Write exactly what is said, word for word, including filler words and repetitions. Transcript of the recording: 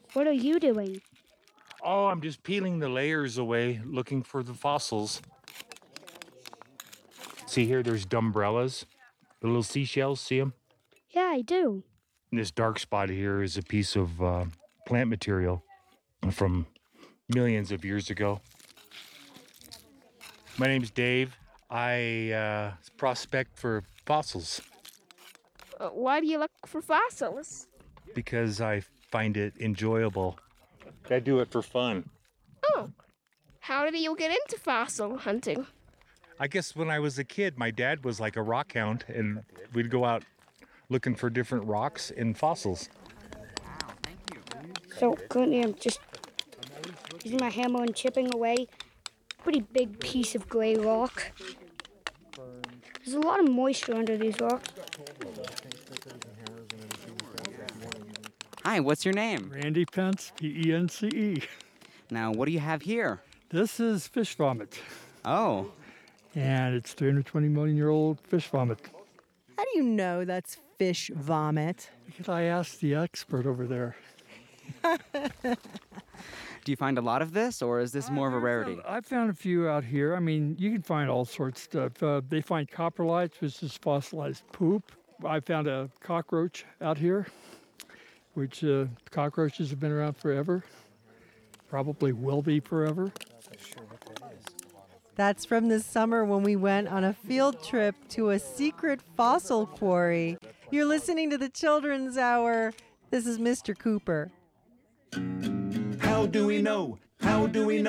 What are you doing? Oh, I'm just peeling the layers away, looking for the fossils. See here, there's dumbrellas, the little seashells, see them? Yeah, I do. This dark spot here is a piece of uh, plant material from millions of years ago. My name's Dave. I uh, prospect for fossils Uh, why do you look for fossils? because I find it enjoyable. I do it for fun. Oh, how did you get into fossil hunting? I guess when I was a kid, my dad was like a rock hound, and we'd go out looking for different rocks and fossils. So currently I'm just using my hammer and chipping away a pretty big piece of gray rock. There's a lot of moisture under these rocks. Hi, what's your name? Randy Pence, P E N C E. Now, what do you have here? This is fish vomit, Oh, and it's three hundred twenty million year old fish vomit. How do you know that's fish vomit? Because I asked the expert over there. do you find a lot of this, or is this more of a rarity? I found a few out here. I mean, you can find all sorts of stuff. Uh, they find coprolites, which is fossilized poop. I found a cockroach out here, which uh, cockroaches have been around forever. Probably will be forever. That's from this summer when we went on a field trip to a secret fossil quarry. You're listening to the Children's Hour. This is Mister Cooper. How do we know? How do we know?